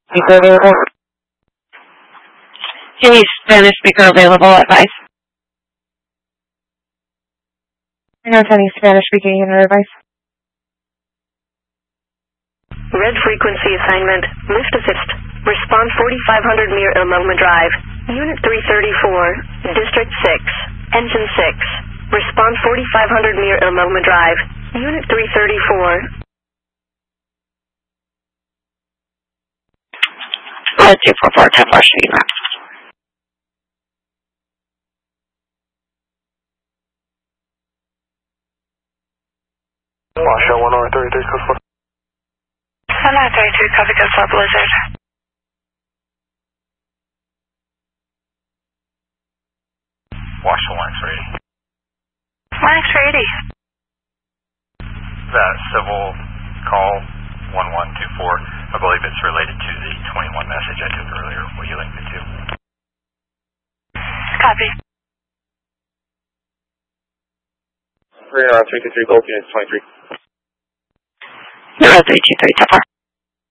Speaker available. Any Spanish speaker available, advice? No, any Spanish speaking in advice. Red frequency assignment, lift assist. Response 4500 Mir Loma Drive. Unit 334, District 6, Engine 6. Response 4500 Mir Loma Drive. Unit 334. 244, 10 Washington Rock. Washoe 10933, code 4. 10933, copy code 4 Blizzard. Washoe 1X-ray 80. 1X-ray 80. That civil call 1124. I believe it's related to the 21 message I took earlier. Will you link me to? Copy. 323 Gold Units 23. 0323, 10